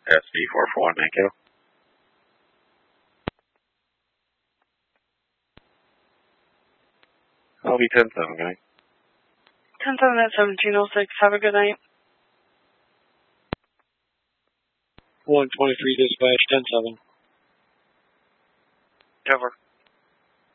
SV441, thank you. I'll be 10-7, guy. 10-7 at 1706. Have a good night. 123 dispatch, 10-7. Cover.